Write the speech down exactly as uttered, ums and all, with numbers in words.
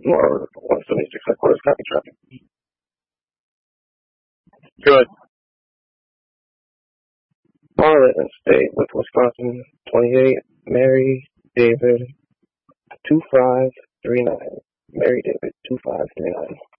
Or one seventy-six headquarters, copy traffic. Good. Marlin State with Wisconsin, twenty-eight, Mary David, two five three nine. Mary David, two five three nine.